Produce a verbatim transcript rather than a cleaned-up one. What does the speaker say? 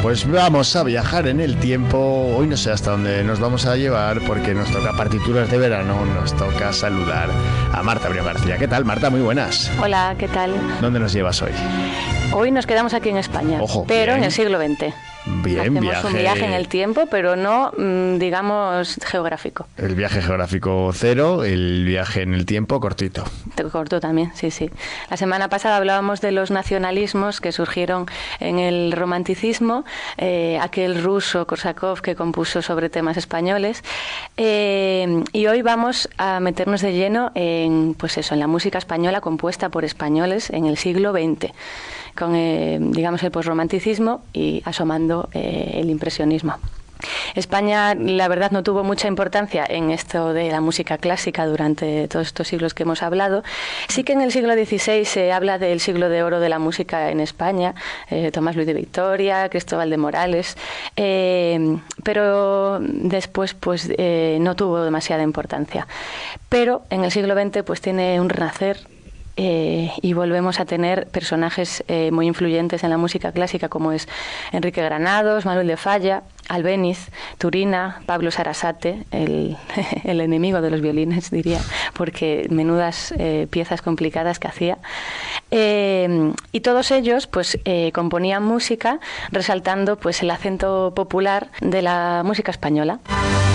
pues vamos a viajar en el tiempo. Hoy no sé hasta dónde nos vamos a llevar porque nos toca partituras de verano, nos toca saludar a Marta Brión García. ¿Qué tal, Marta? Muy buenas. Hola, ¿qué tal? ¿Dónde nos llevas hoy? Hoy nos quedamos aquí en España, Ojo, pero bien. en el siglo veinte. Bien, Hacemos viaje. un viaje en el tiempo, pero no, digamos, geográfico. El viaje geográfico cero, el viaje en el tiempo cortito. Te corto también, sí, sí. La semana pasada hablábamos de los nacionalismos que surgieron en el romanticismo, eh, aquel ruso Korsakov que compuso sobre temas españoles, eh, y hoy vamos a meternos de lleno en, pues eso, en la música española compuesta por españoles en el siglo veinte. Con, eh, digamos, el posromanticismo y asomando eh, el impresionismo. España, la verdad, no tuvo mucha importancia en esto de la música clásica durante todos estos siglos que hemos hablado. Sí que en el siglo dieciséis se habla del siglo de oro de la música en España, eh, Tomás Luis de Victoria, Cristóbal de Morales, eh, pero después pues eh, no tuvo demasiada importancia. Pero en el siglo veinte pues tiene un renacer. Eh, y volvemos a tener personajes eh, muy influyentes en la música clásica como es Enrique Granados, Manuel de Falla, Albéniz, Turina, Pablo Sarasate, el, el enemigo de los violines, diría, porque menudas eh, piezas complicadas que hacía. Eh, y todos ellos pues eh, componían música resaltando pues el acento popular de la música española.